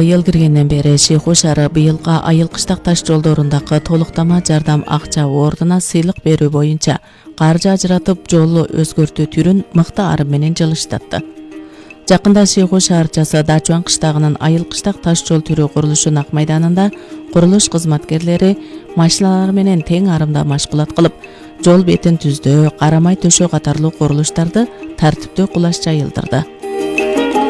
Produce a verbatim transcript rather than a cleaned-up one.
быйыл киргенден бери Шиху шаары быйылга айыл кыштак таш жолдорундагы толуктама жардам акча ордуна сыйлык берүү боюнча каржы ажыратып жолу өзгөртүү түрүн мыктаары менен жылыштатты. Жакында Шиху шаарчасы Дачуан кыштагынын айыл кыштак таш жол түрү курулушу Ак майданында курулуш кызматкерлери машиналар менен тең арымда машгулат кылып, жол бетин түздөө, карамай төшөө катарлуу курулуштарды тартиптүү кулаш жайылдырды.